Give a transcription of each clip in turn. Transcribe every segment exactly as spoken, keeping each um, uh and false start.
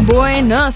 Buenos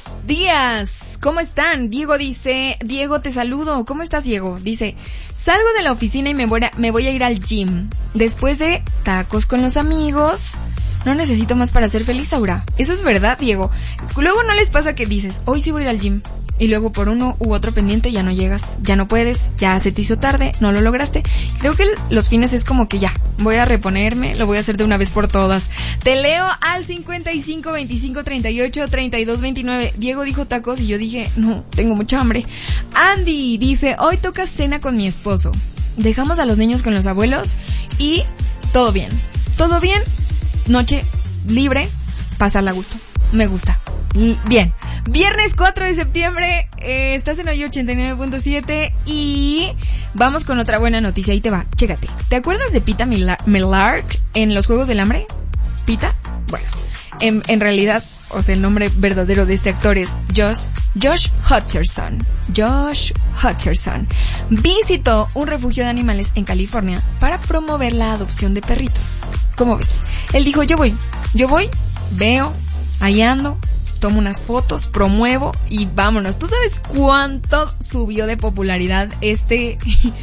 días, ¿cómo están? Diego dice, Diego te saludo, ¿cómo estás, Diego? Dice, salgo de la oficina y me voy a, me voy a ir al gym. Después de tacos con los amigos, no necesito más para ser feliz, Aura. Eso es verdad, Diego. Luego no les pasa que dices, hoy sí voy a ir al gym. Y luego por uno u otro pendiente ya no llegas, ya no puedes, ya se te hizo tarde, no lo lograste. Creo que los fines es como que ya, voy a reponerme, lo voy a hacer de una vez por todas. Te leo al cincuenta y cinco, veinticinco, treinta y ocho, treinta y dos, veintinueve. Diego dijo tacos y yo dije, no, tengo mucha hambre. Andy dice, hoy toca cena con mi esposo. Dejamos a los niños con los abuelos y todo bien. Todo bien, noche libre, pasarla a gusto. Me gusta. Bien, viernes cuatro de septiembre, eh, estás en hoy ochenta y nueve punto siete y vamos con otra buena noticia. Ahí te va, chécate. ¿Te acuerdas de Pita Mellark en los Juegos del Hambre? ¿Pita? Bueno, en, en realidad, o sea, el nombre verdadero de este actor es Josh, Josh Hutcherson. Josh Hutcherson visitó un refugio de animales en California para promover la adopción de perritos. ¿Cómo ves? Él dijo, yo voy, yo voy, veo, ahí ando, tomo unas fotos, promuevo y vámonos. ¿Tú sabes cuánto subió de popularidad este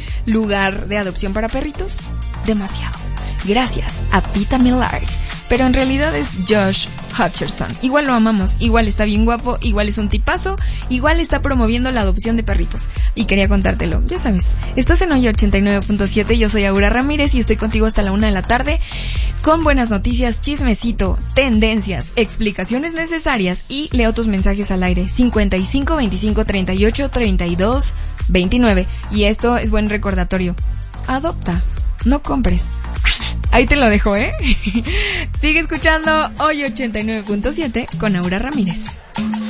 lugar de adopción para perritos? Demasiado. Gracias a Pita Mellark. Pero en realidad es Josh Hutcherson. Igual lo amamos, igual está bien guapo, igual es un tipazo, igual está promoviendo la adopción de perritos. Y quería contártelo, ya sabes. Estás en hoy ochenta y nueve punto siete, yo soy Aura Ramírez y estoy contigo hasta la una de la tarde con buenas noticias, chismecito, tendencias, explicaciones necesarias y leo tus mensajes al aire. cincuenta y cinco, veinticinco, treinta y ocho, treinta y dos, veintinueve. Y esto es buen recordatorio. Adopta, no compres. Ahí te lo dejo, ¿eh? Sigue escuchando hoy ochenta y nueve punto siete con Aura Ramírez.